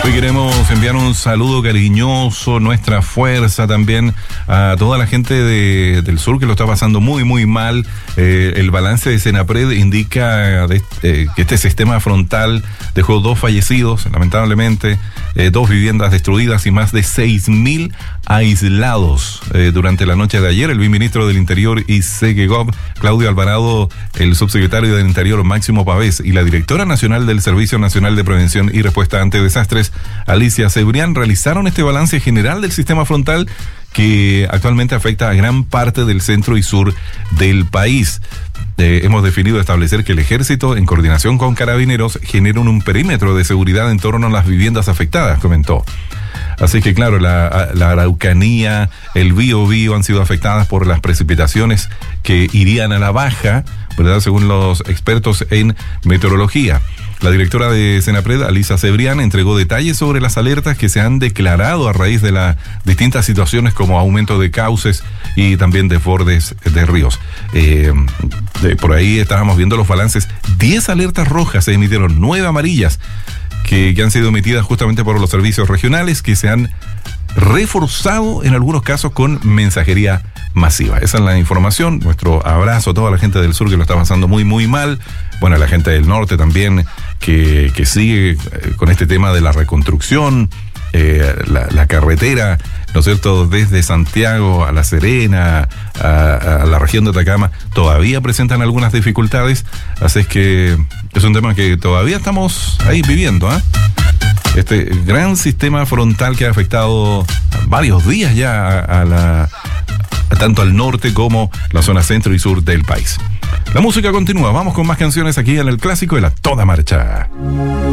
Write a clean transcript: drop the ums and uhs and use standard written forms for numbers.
Hoy queremos enviar un saludo cariñoso, nuestra fuerza también a toda la gente del sur que lo está pasando muy, muy mal. El balance de Senapred indica que este sistema frontal dejó 2 fallecidos, lamentablemente, 2 viviendas destruidas y más de 6.000 aislados. Durante la noche de ayer, el viceministro del Interior y Segegov, Claudio Alvarado, el subsecretario del Interior, Máximo Pavés, y la directora nacional del Servicio Nacional de Prevención y Respuesta ante Desastres, Alicia Cebrián, realizaron este balance general del sistema frontal que actualmente afecta a gran parte del centro y sur del país. Hemos definido establecer que el ejército, en coordinación con carabineros, generan un perímetro de seguridad en torno a las viviendas afectadas, comentó. Así que claro, la Araucanía, el Biobío han sido afectadas por las precipitaciones que irían a la baja, ¿verdad?, según los expertos en meteorología. La directora de Senapred, Alicia Cebrián, entregó detalles sobre las alertas que se han declarado a raíz de las distintas situaciones como aumento de cauces y también desbordes de ríos. Por ahí estábamos viendo los balances. 10 alertas rojas se emitieron, 9 amarillas que han sido emitidas justamente por los servicios regionales, que se han reforzado en algunos casos con mensajería masiva. Esa es la información. Nuestro abrazo a toda la gente del sur que lo está pasando muy, muy mal. Bueno, a la gente del norte también que sigue con este tema de la reconstrucción, la carretera, ¿no es cierto?, desde Santiago a La Serena, a la región de Atacama, todavía presentan algunas dificultades. Así es que es un tema que todavía estamos ahí viviendo, ¿eh? Este gran sistema frontal que ha afectado varios días ya tanto al norte como la zona centro y sur del país. La música continúa, vamos con más canciones aquí en el clásico de la Toda Marcha.